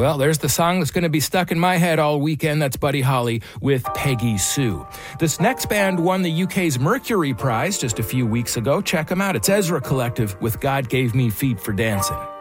Well, there's the song that's going to be stuck in my head all weekend. That's Buddy Holly with Peggy Sue. This next band won the UK's Mercury Prize just a few weeks ago. Check them out. It's Ezra Collective with God Gave Me Feet for Dancing.